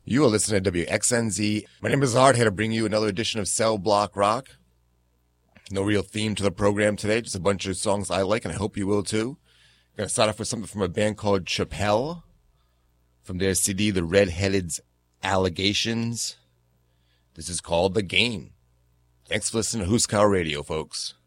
You are listening to WXNZ. My name is Art, here to bring you another edition of Cell Block Rock. No real theme to the program today, just a bunch of songs I like, and I hope you will too. I'm going to start off with something from a band called Chappelle, from their CD, The Redheaded's Allegations. This is called The Game. Thanks for listening to Huskar Radio, folks.